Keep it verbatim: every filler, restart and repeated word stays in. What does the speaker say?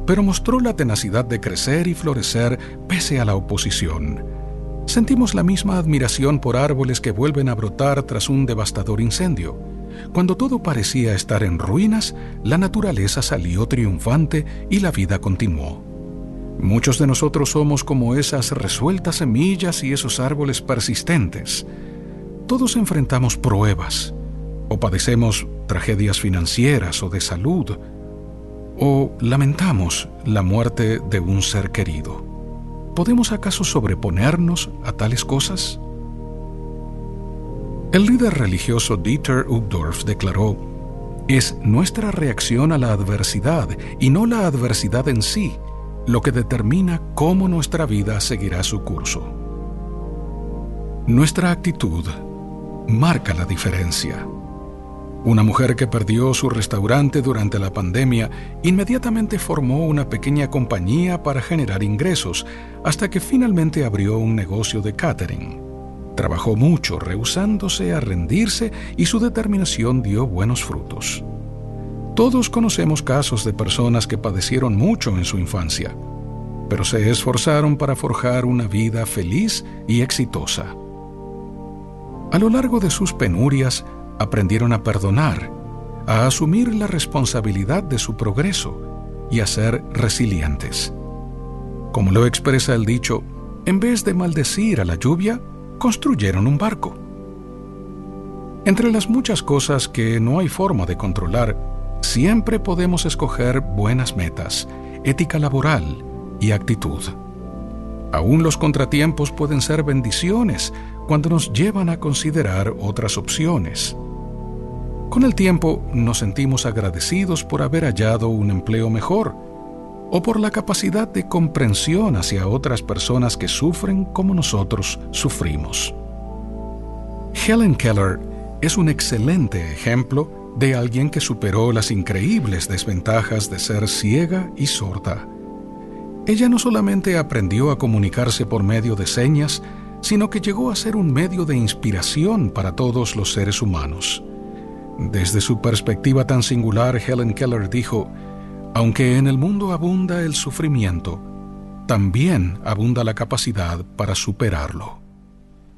pero mostró la tenacidad de crecer y florecer pese a la oposición. Sentimos la misma admiración por árboles que vuelven a brotar tras un devastador incendio. Cuando todo parecía estar en ruinas, la naturaleza salió triunfante y la vida continuó. Muchos de nosotros somos como esas resueltas semillas y esos árboles persistentes. Todos enfrentamos pruebas, o padecemos tragedias financieras o de salud, o lamentamos la muerte de un ser querido. ¿Podemos acaso sobreponernos a tales cosas? El líder religioso Dieter Uchtdorf declaró: «Es nuestra reacción a la adversidad y no la adversidad en sí lo que determina cómo nuestra vida seguirá su curso». Nuestra actitud marca la diferencia. Una mujer que perdió su restaurante durante la pandemia inmediatamente formó una pequeña compañía para generar ingresos, hasta que finalmente abrió un negocio de catering. Trabajó mucho, rehusándose a rendirse, y su determinación dio buenos frutos. Todos conocemos casos de personas que padecieron mucho en su infancia, pero se esforzaron para forjar una vida feliz y exitosa. A lo largo de sus penurias, aprendieron a perdonar, a asumir la responsabilidad de su progreso y a ser resilientes. Como lo expresa el dicho, en vez de maldecir a la lluvia, construyeron un barco. Entre las muchas cosas que no hay forma de controlar, siempre podemos escoger buenas metas, ética laboral y actitud. Aún los contratiempos pueden ser bendiciones cuando nos llevan a considerar otras opciones. Con el tiempo nos sentimos agradecidos por haber hallado un empleo mejor o por la capacidad de comprensión hacia otras personas que sufren como nosotros sufrimos. Helen Keller es un excelente ejemplo de alguien que superó las increíbles desventajas de ser ciega y sorda. Ella no solamente aprendió a comunicarse por medio de señas, sino que llegó a ser un medio de inspiración para todos los seres humanos. Desde su perspectiva tan singular, Helen Keller dijo: «Aunque en el mundo abunda el sufrimiento, también abunda la capacidad para superarlo».